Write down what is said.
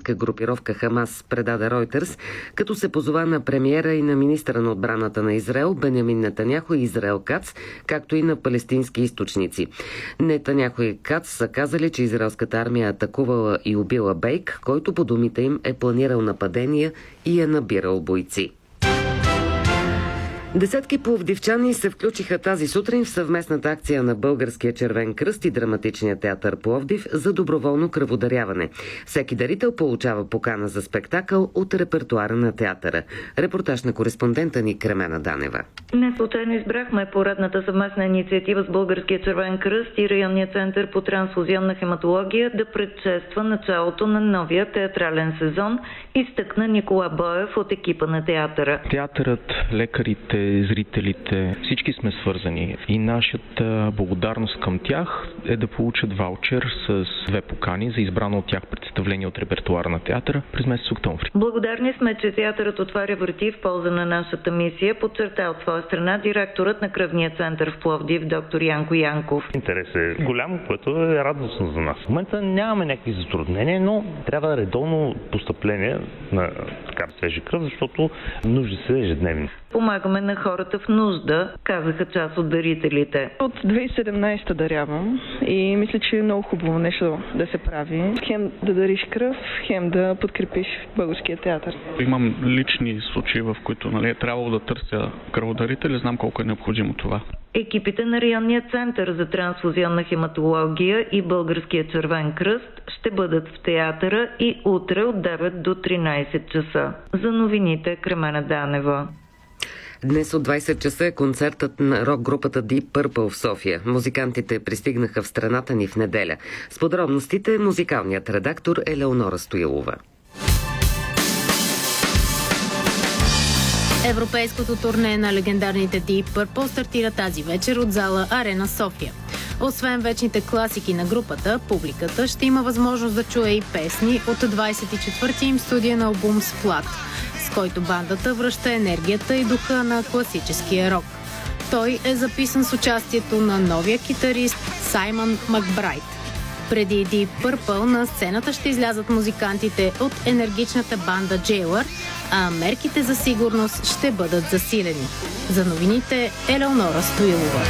терористична групировка Хамас, предаде Ройтерс, като се позова на премиера и на министъра на отбраната на Израел Бенямин Нетаняху и Израел Кац, както и на палестински източници. Нетаняху и Кац са казали, че израелската армия атакувала и убила Бейк, който по думите им е планирал нападения и е набирал бойци. Десетки пловдивчани се включиха тази сутрин в съвместната акция на Българския червен кръст и Драматичния театър Пловдив за доброволно кръводаряване. Всеки дарител получава покана за спектакъл от репертуара на театъра. Репортаж на кореспондента ни Кремена Данева. Не случайно избрахме поредната съвместна инициатива с Българския червен кръст и Районния център по трансфузионна хематология да предшества началото на новия театрален сезон, изтъкна Никола Боев от екипа на театъра. Театърът, лекарите, зрителите, всички сме свързани и нашата благодарност към тях е да получат ваучер с 2 покани за избрано от тях представление от репертуара на театъра през месец октомври. Благодарни сме, че театърът отваря врати в полза на нашата мисия, подчерта от своя страна директорът на Кръвния център в Пловдив, доктор Янко Янков. Интерес е голям, което е радостно за нас. В момента нямаме някакви затруднения, но трябва редовно постъпление на свежа кръв, защото нужди са ежедневни. Помагаме на хората в нужда, казаха част от дарителите. От 2017 дарявам и мисля, че е много хубаво нещо да се прави. Хем да дариш кръв, хем да подкрепиш българския театър. Имам лични случаи, в които е трябвало да търся кръводарители, знам колко е необходимо това. Екипите на Районния център за трансфузионна хематология и Българския червен кръст ще бъдат в театъра и утре от 9 до 13 часа. За новините Кремена Данева. Днес от 20 часа е концертът на рок-групата Deep Purple в София. Музикантите пристигнаха в страната ни в неделя. С подробностите музикалният редактор Елеонора Стоилова. Европейското турне на легендарните Deep Purple стартира тази вечер от зала Арена София. Освен вечните класики на групата, публиката ще има възможност да чуе и песни от 24-ти им студиен албум Splat, с който бандата връща енергията и духа на класическия рок. Той е записан с участието на новия китарист Саймън Макбрайт. Преди Deep Purple на сцената ще излязат музикантите от енергичната банда Jailer, а мерките за сигурност ще бъдат засилени. За новините Елеонора Стоилова.